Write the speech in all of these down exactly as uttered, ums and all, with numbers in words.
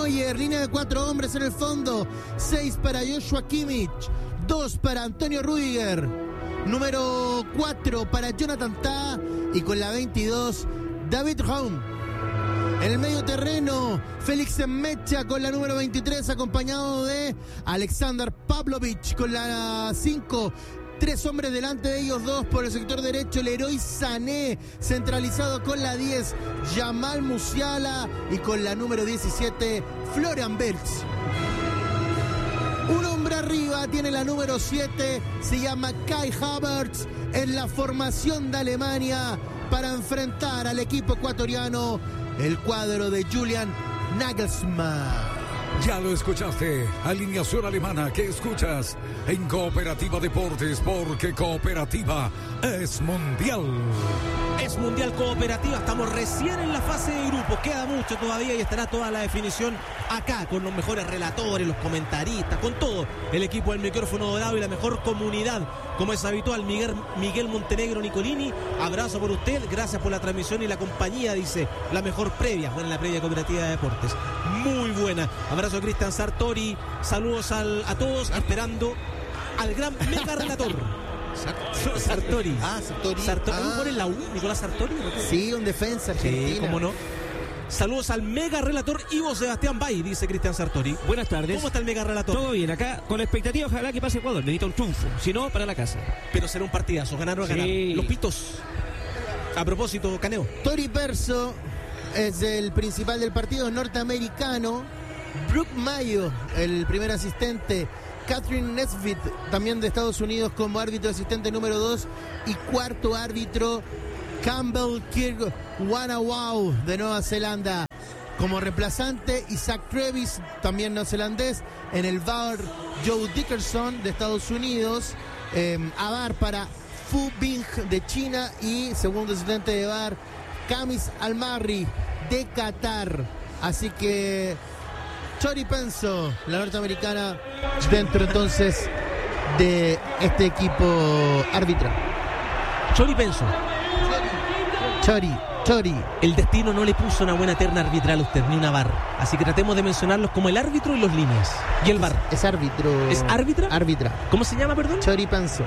Neuer, línea de cuatro hombres en el fondo. seis para Joshua Kimmich, dos para Antonio Rüdiger, número cuatro para Jonathan Tah y con la veintidós David Raum. En el medio terreno, Félix Mecha con la número veintitrés, acompañado de Alexander Pavlovich con la cinco. Tres hombres delante de ellos, dos por el sector derecho, Leroy Sané, centralizado con la diez, Jamal Musiala, y con la número diecisiete, Florian Wirtz. Un hombre arriba tiene la número siete, se llama Kai Havertz, en la formación de Alemania para enfrentar al equipo ecuatoriano, el cuadro de Julian Nagelsmann. Ya lo escuchaste, alineación alemana que escuchas en Cooperativa Deportes, porque Cooperativa es mundial. Es mundial Cooperativa, estamos recién en la fase de grupos, queda mucho todavía y estará toda la definición acá con los mejores relatores, los comentaristas, con todo el equipo del micrófono dorado y la mejor comunidad, como es habitual. Miguel, Miguel Montenegro Nicolini, abrazo por usted, gracias por la transmisión y la compañía, dice, la mejor previa, buena la previa Cooperativa de Deportes, muy buena. Abrazo a Cristian Sartori, saludos al, a todos, esperando al gran mega relator. Sartori. Ah, Sartori. Sartori. Ah. ¿Por en la U? Nicolás Sartori. Sí, un defensa argentino. Sí, cómo no. Saludos al mega relator Ivo Sebastián Bay, dice Cristian Sartori. Buenas tardes. ¿Cómo está el mega relator? Todo bien, acá con la expectativa, ojalá que pase Ecuador. Necesita un triunfo, si no, para la casa. Pero será un partidazo, ganar o Sí. ganar. Los pitos. A propósito, Caneo. Tori Perso es el principal del partido, norteamericano. Brooke Mayo, el primer asistente. Catherine Nesbitt, también de Estados Unidos, como árbitro asistente número dos. Y cuarto árbitro, Campbell Kirk Wanawau, de Nueva Zelanda. Como reemplazante, Isaac Travis, también neozelandés. En el V A R, Joe Dickerson, de Estados Unidos. Eh, A V A R para Fu Bing, de China. Y segundo asistente de V A R, Kamis Almarri, de Qatar. Así que Tori Penso, la norteamericana, dentro entonces de este equipo árbitra. Chori Penso. Chori, Chori. El destino no le puso una buena terna arbitral a usted, ni una V A R. Así que tratemos de mencionarlos como el árbitro y los líneas. Y el V A R. Es árbitro. ¿Es árbitra? Árbitra. ¿Cómo se llama, perdón? Chori Penso.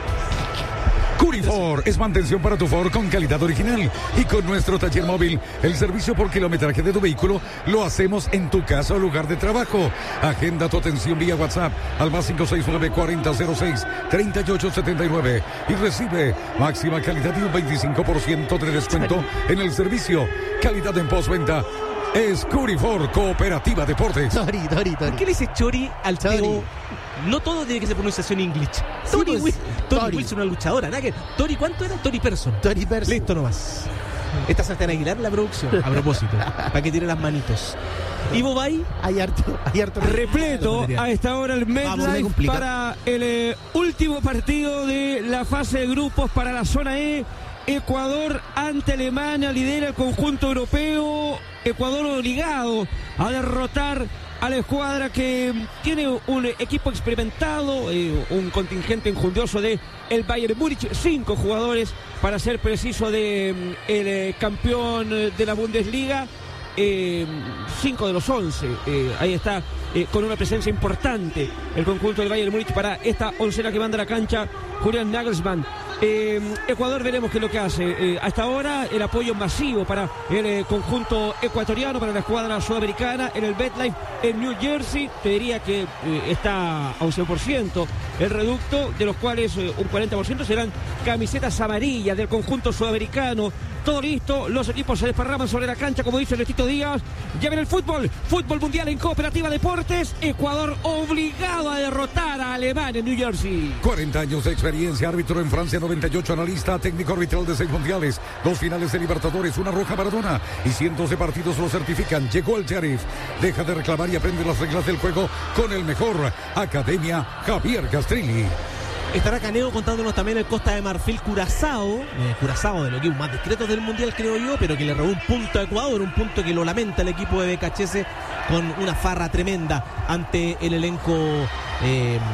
Curifor es mantención para tu Ford con calidad original, y con nuestro taller móvil, el servicio por kilometraje de tu vehículo lo hacemos en tu casa o lugar de trabajo. Agenda tu atención vía WhatsApp al más cinco seis nueve, cuarenta cero seis, treinta y ocho setenta y nueve y recibe máxima calidad y un veinticinco por ciento de descuento en el servicio. Calidad en postventa es Curifor Cooperativa Deportes. Tori, Tori, Tori. ¿Por qué le dice Chori al Chori? Teo? No todo tiene que ser pronunciación inglés. Sí, Tori, pues, Wil- Tori Tori. Wilson, una luchadora. ¿Nada que? Tori, ¿cuánto era? Tori Person. Tori Perso. Listo nomás. Esta es Sebastián Aguilar, la producción. A propósito, para que tire las manitos. Ivo Bay. Hay harto, hay harto. Repleto a esta hora el Vamos, me MetLife complica. para el eh, último partido de la fase de grupos para la zona E. Ecuador ante Alemania, lidera el conjunto europeo. Ecuador obligado a derrotar a la escuadra que tiene un equipo experimentado, eh, un contingente enjundioso de el Bayern Múnich, cinco jugadores para ser preciso de el eh, campeón de la Bundesliga, eh, cinco de los once, eh, ahí está, eh, con una presencia importante el conjunto del Bayern Múnich para esta oncena que manda a la cancha Julian Nagelsmann. Eh, Ecuador, veremos qué es lo que hace. Eh, hasta ahora el apoyo masivo para el eh, conjunto ecuatoriano, para la escuadra sudamericana en el MetLife en New Jersey. Te diría que eh, está a un cien por ciento el reducto, de los cuales eh, un cuarenta por ciento serán camisetas amarillas del conjunto sudamericano. Todo listo, los equipos se desparraman sobre la cancha, como dice Ernesto Díaz. Ya ven el fútbol, fútbol mundial en Cooperativa Deportes. Ecuador obligado a derrotar a Alemania en New Jersey. cuarenta años de experiencia, árbitro en Francia noventa y ocho, analista, técnico arbitral de seis mundiales, dos finales de Libertadores, una roja Maradona y cientos de partidos lo certifican. Llegó el Sheriff, deja de reclamar y aprende las reglas del juego con el mejor. Academia Javier Castrilli. Estará Caneo contándonos también el Costa de Marfil Curazao, eh, Curazao de los equipos más discretos del Mundial, creo yo, pero que le robó un punto a Ecuador, un punto que lo lamenta el equipo de Becachese con una farra tremenda ante el elenco eh,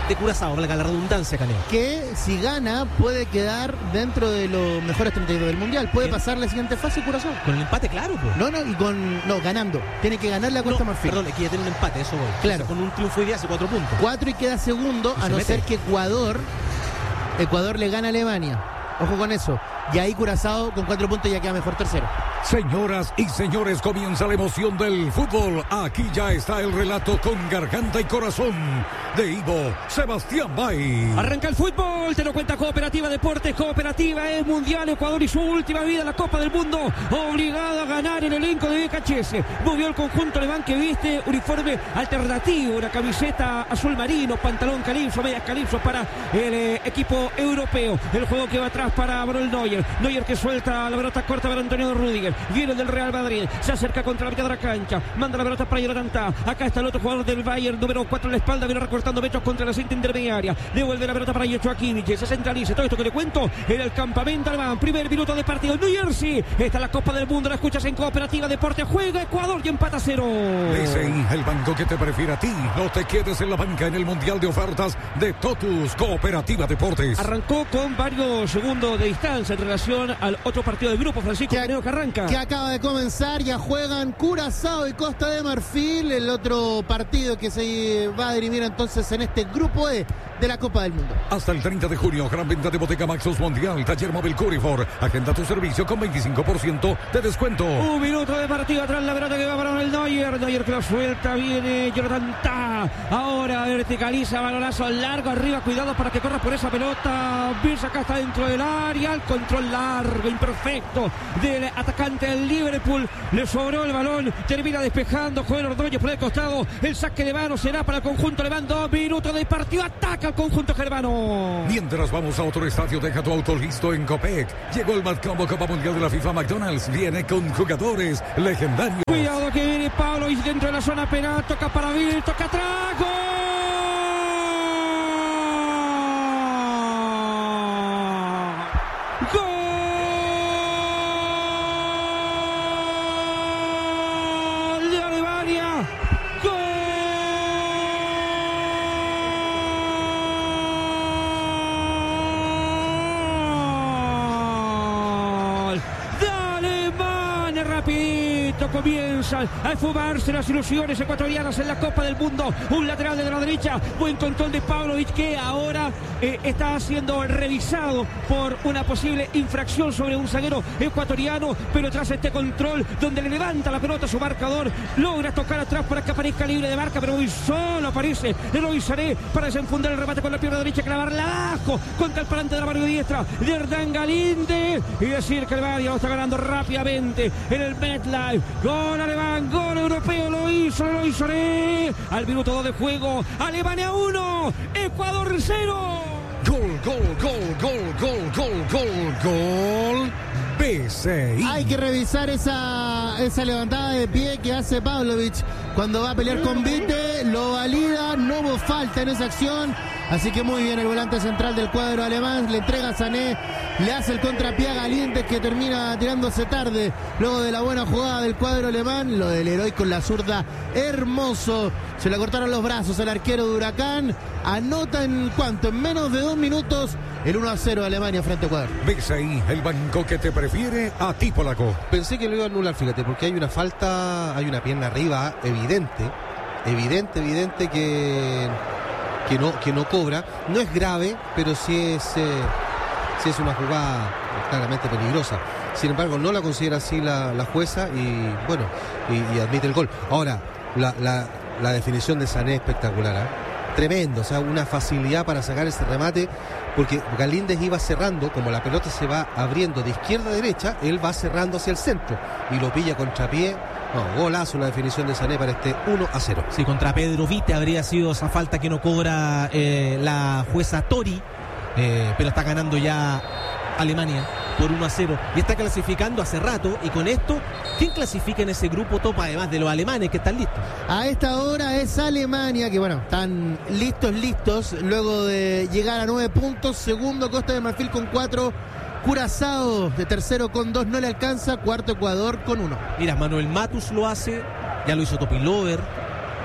de Curazao, valga la redundancia, Caneo. Que si gana puede quedar dentro de los mejores treinta y dos del Mundial. Puede ¿Qué? pasar la siguiente fase Curazao. Con el empate, claro, pues. No, no, y con... No, ganando. Tiene que ganar la Costa No, Marfil. perdón, es que ya tiene un empate, eso voy. Claro. Entonces, con un triunfo hoy día hace cuatro puntos. Cuatro y queda segundo, Y a se no mete. ser que Ecuador... Ecuador le gana a Alemania. Ojo con eso. Y ahí Curazao con cuatro puntos ya queda mejor tercero. Señoras y señores, comienza la emoción del fútbol. Aquí ya está el relato con garganta y corazón de Ivo Sebastián Bay. Arranca el fútbol, te lo cuenta Cooperativa Deportes. Cooperativa es mundial. Ecuador y su última vida en la Copa del Mundo. Obligado a ganar el elenco de B K H S. Movió el conjunto alemán que viste uniforme alternativo. Una camiseta azul marino, pantalón calipso, medias calipso para el eh, equipo europeo. El juego que va atrás para Manuel Neuer. Neuer que suelta la pelota corta para Antonio Rüdiger. Viene del Real Madrid. Se acerca contra la mitad de la cancha. Manda la pelota para Jonathan Tah. Acá está el otro jugador del Bayern, número cuatro en la espalda. Viene recortando metros contra la cinta intermediaria. Devuelve la pelota para Joshua Kimmich. Se centraliza. Todo esto que le cuento en el campamento alemán. Primer minuto de partido. New Jersey. Está la Copa del Mundo. La escuchas en Cooperativa Deportes. Juega Ecuador y empata cero. D C I, el banco que te prefiere a ti. No te quedes en la banca en el Mundial de Ofertas de Totus Cooperativa Deportes. Arrancó con varios segundos de distancia en relación al otro partido del grupo. Francisco Que, Caneo que arranca. que acaba de comenzar, ya juegan Curazao y Costa de Marfil, el otro partido que se va a dirimir entonces en este grupo E de la Copa del Mundo. Hasta el treinta de junio, gran venta de Bottega Maxus Mundial, Taller Móvil Curifor. Agenda tu servicio con veinticinco por ciento de descuento. Un minuto de partido atrás, la pelota que va para el Neuer. Neuer que la suelta, viene Jonathan Tah. Ahora verticaliza, balonazo largo arriba, cuidado para que corra por esa pelota. Birsa acá está dentro del área, el control largo, imperfecto del atacante del Liverpool. Le sobró el balón, termina despejando, Joel Ordóñez por el costado. El saque de mano será para el conjunto alemán. Dos minutos de partido, ataca el conjunto germano. Mientras vamos a otro estadio, deja tu auto listo en Copec. Llegó el Matcombo Copa Mundial de la FIFA. McDonald's viene con jugadores legendarios. Cuidado que viene Pablo y dentro de la zona penal, toca para Bill, toca atrás, ¡gol! ¡Gol! De Alemania, ¡gol! De Alemania, rapidito comienzan a esfumarse las ilusiones ecuatorianas en la Copa del Mundo. Un lateral de la derecha, buen control de Pavlovic que ahora eh, está siendo revisado por una posible infracción sobre un zaguero ecuatoriano, pero tras este control donde le levanta la pelota a su marcador, logra tocar atrás para que aparezca libre de marca, pero muy solo aparece Leroy Sané para desenfundar el remate con la pierna derecha, clavarla abajo contra el parante de la mano diestra de Hernán Galinde y decir que Alemania lo está ganando rápidamente en el MetLife. Gol alemán, gol europeo, lo hizo, lo hizo Sané al minuto dos de juego. Alemania uno, Ecuador cero. Gol, gol, gol, gol, gol, gol, gol, gol. B C I. Hay que revisar esa, esa levantada de pie que hace Pavlovic cuando va a pelear con Vite, lo valida, no hubo falta en esa acción, así que muy bien el volante central del cuadro alemán, le entrega a Sané, le hace el contrapié a Galíndez que termina tirándose tarde, luego de la buena jugada del cuadro alemán, lo del héroe con la zurda, hermoso, se le cortaron los brazos al arquero de Huracán, anota en cuánto, en menos de dos minutos, el uno a cero de Alemania frente a Ecuador. B C I, el banco que te prefiere a ti, polaco. Pensé que lo iba a anular, fíjate, porque hay una falta, hay una pierna arriba evidente, evidente, evidente que, que, no, que no cobra. No es grave, pero sí es, eh, sí es una jugada claramente peligrosa. Sin embargo, no la considera así la, la jueza y, bueno, y, y admite el gol. Ahora, la, la, la definición de Sané es espectacular, ¿eh? Tremendo, o sea, una facilidad para sacar ese remate, porque Galíndez iba cerrando, como la pelota se va abriendo de izquierda a derecha, él va cerrando hacia el centro y lo pilla contrapié. No, golazo la definición de Sané para este uno a cero. Sí, contra Pedro Vite habría sido esa falta que no cobra eh, la jueza Tori, eh, pero está ganando ya Alemania por uno a cero y está clasificando hace rato, y con esto, ¿quién clasifica en ese grupo top además de los alemanes que están listos? A esta hora es Alemania, que bueno, están listos, listos, luego de llegar a nueve puntos, segundo Costa de Marfil con cuatro, Curazao de tercero con dos, no le alcanza, cuarto Ecuador con uno. Mira, Manuel Matus lo hace, ya lo hizo Topilover,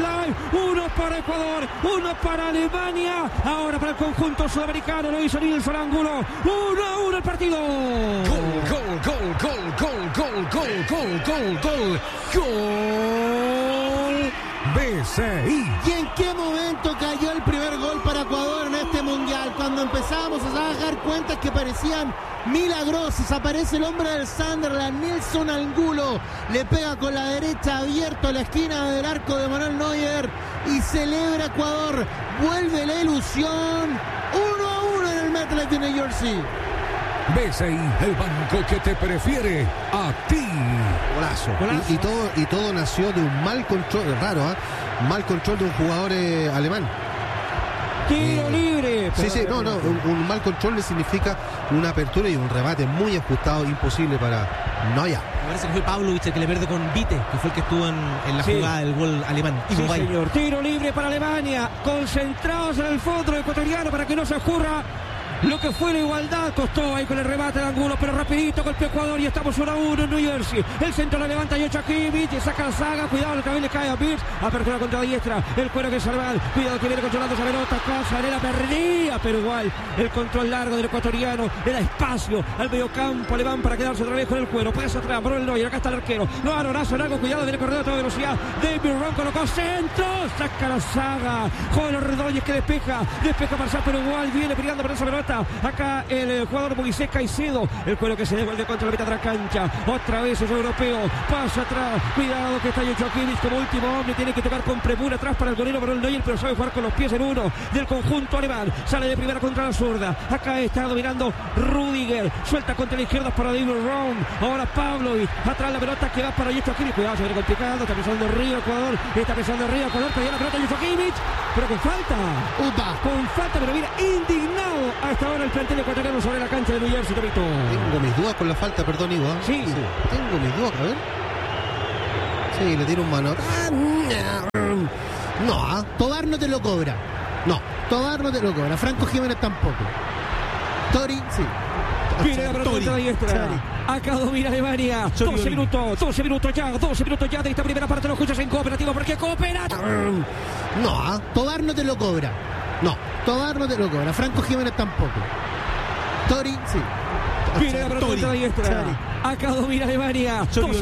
Live. Uno para Ecuador, uno para Alemania. Ahora para el conjunto sudamericano, lo hizo Nilson Angulo. Uno a uno el partido. Gol, gol, gol, gol, gol, gol, gol, gol, gol, gol, gol. B C I. ¿Y en qué momento cayó el primer gol para Ecuador en este mundial? Cuando empezamos a dar cuentas que parecían milagrosas. Aparece el hombre del Sunderland, Nilson Angulo. Le pega con la derecha abierto a la esquina del arco de Manuel Neuer. Y celebra Ecuador. Vuelve la ilusión. Uno a uno en el MetLife de New Jersey. B C I, el banco que te prefiere a ti. Golazo. Golazo. Y, y todo, y todo nació de un mal control, raro, ¿eh? Mal control de un jugador eh, alemán. Tiro Eh, libre. Sí, sí, no, no, un, un mal control le significa una apertura y un remate muy ajustado, imposible para Neuer. Me parece que fue Pavlovic el que le pierde con Vite, que fue el que estuvo en, en la Sí. jugada del gol alemán. Sí, Uruguay. señor. Tiro libre para Alemania. Concentrados en el fondo ecuatoriano para que no se ocurra lo que fue la igualdad. Costó ahí con el remate de Angulo, pero rapidito golpeó Ecuador y estamos uno a uno en New Jersey. El centro la levanta Joshua Kimmich, saca la saga, cuidado, el cabello le cae a Birch, apertura contra diestra, el cuero que es Salval, cuidado que viene controlando esa pelota, Casarela perdía, pero igual el control largo del ecuatoriano, le da espacio al mediocampo alemán para quedarse otra vez con el cuero, pasa atrás, Manuel Neuer, acá está el arquero, no, Alorazo largo, cuidado, viene corriendo a toda velocidad, David Ron colocó centro, saca la saga, Joven Ordóñez que despeja, despeja Marzán, pero igual viene peleando por esa pelota. Acá el, el jugador Moisés Caicedo, el cuero que se devuelve contra la mitad de la cancha, otra vez es europeo, pasa atrás, cuidado que está Joshua Kimmich como último hombre, tiene que tocar con premura atrás para el golero Manuel Neuer, pero sabe jugar con los pies en uno del conjunto alemán, sale de primera contra la zurda, acá está dominando Rudiger, suelta contra la izquierda para David Ron, ahora Pavlovic, atrás la pelota que va para Joshua Kimmich, cuidado, se viene complicado, está pisando Río Ecuador, está pisando Río Ecuador, pero la pelota Joshua Kimmich, pero con falta, Upa. con falta, pero mira, indignado hasta ahora el plantel ecuatoriano sobre la cancha de New Jersey, Topito. Tengo mis dudas con la falta, perdón, Ivo. ¿eh? Sí. Tengo mis dudas, a ver. Sí, le tiro un mano. Ah, no, ah, Tobar no te lo cobra. no. Tobar no te lo cobra. Franco Jiménez tampoco. Tori, sí. Viene la pelota Tori, contra la diestra. Tori. Acá domina Alemania. Tori. doce minutos, doce minutos ya, doce minutos ya de esta primera parte. Lo escuchas en Cooperativo porque coopera. No, ah, Tobar no te lo cobra. no. Tobar no te lo cobra. Franco Jiménez tampoco. Tori, sí. Viene la pelota Tori, contra la diestra. Tori. Acá domina Alemania. Tori. doce